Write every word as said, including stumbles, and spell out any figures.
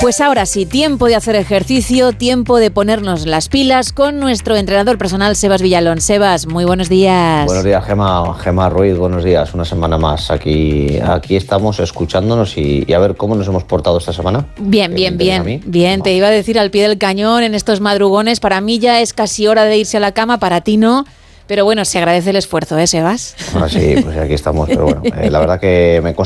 Pues ahora sí, tiempo de hacer ejercicio, tiempo de ponernos las pilas con nuestro entrenador personal, Sebas Villalón. Sebas, muy buenos días. Buenos días, Gemma, Gemma Ruiz, buenos días. Una semana más. Aquí, aquí estamos escuchándonos y, y a ver cómo nos hemos portado esta semana. Bien, bien, bien. Bien, te iba a decir al pie del cañón en estos madrugones. Para mí ya es casi hora de irse a la cama, para ti no. Pero bueno, se agradece el esfuerzo, ¿eh, Sebas? Ah, sí, pues aquí estamos. Pero bueno, eh, la verdad que me